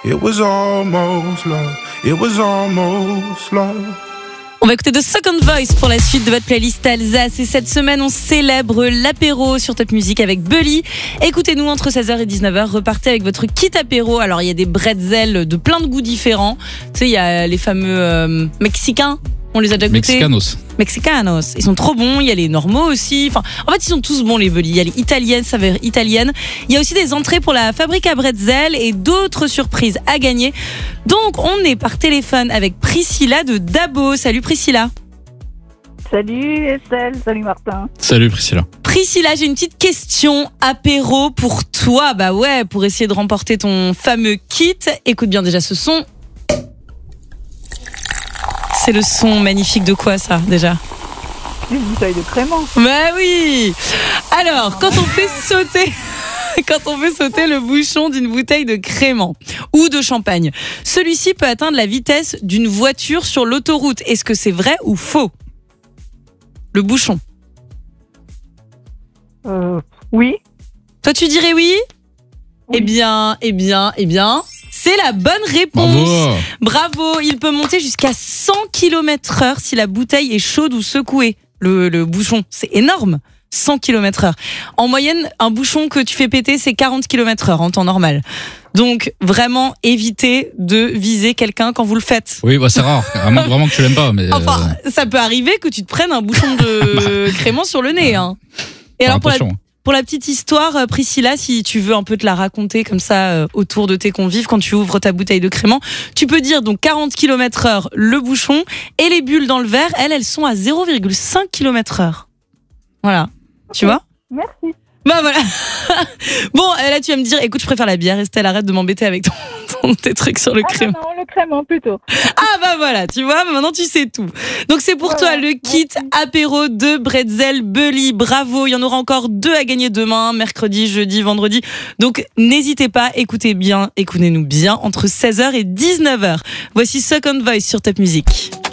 It was almost love. It was almost love. On va écouter The Second Voice pour la suite de votre playlist Alsace. Et cette semaine, on célèbre l'apéro sur Top Music avec Bully. Écoutez-nous entre 16h et 19h. Repartez avec votre kit apéro. Alors, il y a des bretzels de plein de goûts différents. Tu sais, il y a les fameux mexicains. On les a déjà goûtés. Mexicanos. Ils sont trop bons. Il y a les normaux aussi. Enfin, en fait, ils sont tous bons, les Bully. Il y a les italiennes, saveurs italiennes. Il y a aussi des entrées pour la fabrique à bretzel et d'autres surprises à gagner. Donc, on est par téléphone avec Priscilla de Dabo. Salut Priscilla. Salut Estelle, salut Martin. Salut Priscilla. Priscilla, j'ai une petite question apéro pour toi. Bah ouais, pour essayer de remporter ton fameux kit. Écoute bien déjà ce son. C'est le son magnifique de quoi ça déjà ? Une bouteille de crément. Bah oui. Alors, quand on fait sauter le bouchon d'une bouteille de crément ou de champagne, celui-ci peut atteindre la vitesse d'une voiture sur l'autoroute. Est-ce que c'est vrai ou faux ? Le bouchon. Oui. Toi, tu dirais oui ? Oui. Eh bien, c'est la bonne réponse. Bravo. Il peut monter jusqu'à 100 km/h si la bouteille est chaude ou secouée. Le bouchon, c'est énorme. 100 km/h. En moyenne, un bouchon que tu fais péter, c'est 40 km/h en temps normal. Donc, vraiment, évitez de viser quelqu'un quand vous le faites. Oui, bah c'est rare. À moins vraiment que tu l'aimes pas. Mais enfin, ça peut arriver que tu te prennes un bouchon de crément sur le nez. Hein. Et alors, pour la petite histoire, Priscilla, si tu veux un peu te la raconter comme ça autour de tes convives, quand tu ouvres ta bouteille de crément, tu peux dire donc 40 km/h le bouchon et les bulles dans le verre, elles sont à 0,5 km/h. Voilà. Tu vois ? Merci. Bah voilà. Bon, là tu vas me dire, écoute, je préfère la bière. Estelle, arrête de m'embêter avec tes trucs sur le crément. Non, le crément plutôt. Ah bah voilà, tu vois, maintenant tu sais tout. Donc c'est pour toi le kit apéro de bretzel Bully. Bravo, il y en aura encore 2 à gagner demain, mercredi, jeudi, vendredi. Donc n'hésitez pas, écoutez-nous bien entre 16h et 19h. Voici Second Voice sur Top Music.